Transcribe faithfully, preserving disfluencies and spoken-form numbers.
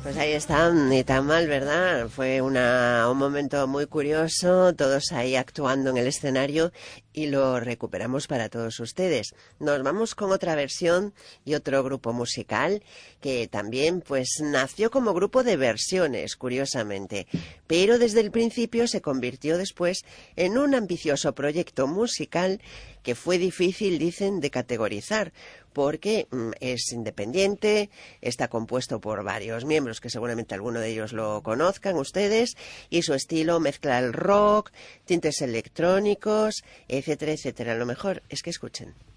Pues ahí están, ni tan mal, ¿verdad? Fue una, un momento muy curioso, todos ahí actuando en el escenario y lo recuperamos para todos ustedes. Nos vamos con otra versión y otro grupo musical que también pues nació como grupo de versiones, curiosamente, pero desde el principio se convirtió después en un ambicioso proyecto musical que fue difícil, dicen, de categorizar, porque mm, es independiente, está compuesto por varios miembros, que seguramente alguno de ellos lo conozcan ustedes, y su estilo mezcla el rock, tintes electrónicos, etcétera, etcétera. Lo mejor es que escuchen.